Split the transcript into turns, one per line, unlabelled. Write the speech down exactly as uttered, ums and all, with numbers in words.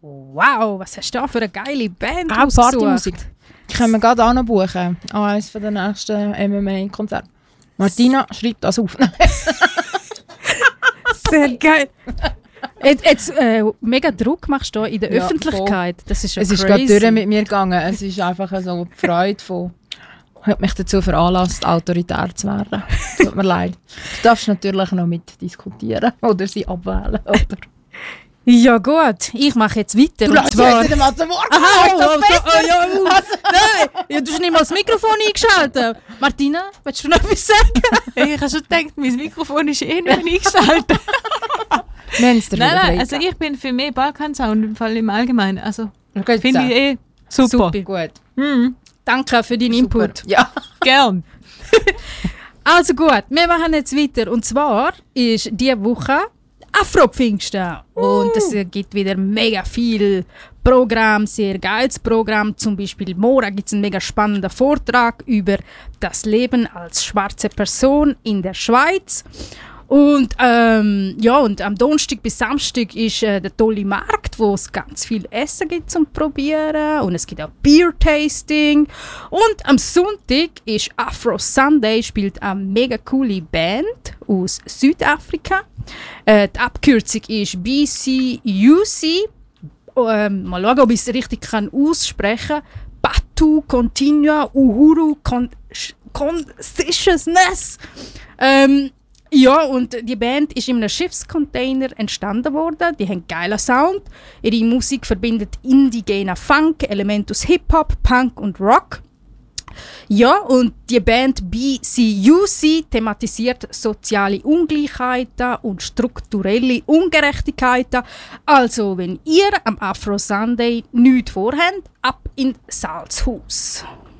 Wow, was hast du da für eine geile Band
Auch
ausgesucht?
Partymusik. Können wir gerade anbuchen an eines der nächsten M M A-Konzerte. Martina, schreib das auf.
Sehr geil. Jetzt, jetzt äh, mega Druck machst du in der
Ja,
Öffentlichkeit. Das ist ja
Es ist
crazy.
gerade durch mit mir gegangen. Es ist einfach so die Freude von... hat mich dazu veranlasst, autoritär zu werden. Tut mir leid. Du darfst natürlich noch mitdiskutieren oder sie abwählen. Oder?
Ja gut, ich mache jetzt weiter.
Du
und
lässt
zwar...
jetzt nicht mal zum Wort.
Aha,
Ist das
oh, oh,
besser?
oh, ja, oh. Nein, ja, du hast nicht mal das Mikrofon eingeschaltet. Martina, willst du noch etwas sagen?
Ich habe schon gedacht, mein Mikrofon ist eh nicht mehr eingeschaltet.
Wir haben es dir
Nein,
wieder
nein, also
freigegeben.
ich bin für mehr Balkansound im Fall im Allgemeinen. Also
Gut,
finde ich eh super.
Super.
Gut.
Mhm.
Danke für deinen Input.
Super. Ja.
Gern.
Also gut, wir machen jetzt weiter. Und zwar ist diese Woche Afro-Pfingsten. Und es gibt wieder mega viel Programm, sehr geiles Programm. Zum Beispiel morgen gibt es einen mega spannenden Vortrag über das Leben als schwarze Person in der Schweiz. Und, ähm, ja, und am Donnerstag bis Samstag ist äh, der tolle Markt, wo es ganz viel Essen gibt zum Probieren. Und es gibt auch Beer-Tasting. Und am Sonntag ist Afro Sunday, spielt eine mega coole Band aus Südafrika. Äh, die Abkürzung ist B C U C. Ähm, mal schauen, ob ich es richtig kann aussprechen kann. Batu Continua Uhuru Con- Consciousness. Ähm, Ja, und die Band ist in einem Schiffscontainer entstanden worden. Die haben geilen Sound. Ihre Musik verbindet indigenen Funk, Elemente aus Hip-Hop, Punk und Rock. Ja, und die Band B C U C thematisiert soziale Ungleichheiten und strukturelle Ungerechtigkeiten. Also, wenn ihr am Afro Sunday nichts vorhabt, ab in Salzhaus.